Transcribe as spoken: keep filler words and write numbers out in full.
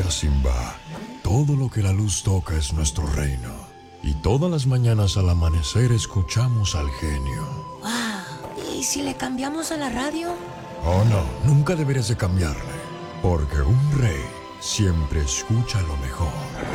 Escucha, Simba. Todo lo que la luz toca es nuestro reino. Y todas las mañanas al amanecer escuchamos al genio. ¡Wow! ¿Y si le cambiamos a la radio? Oh, no, nunca deberías de cambiarle. Porque un rey siempre escucha lo mejor.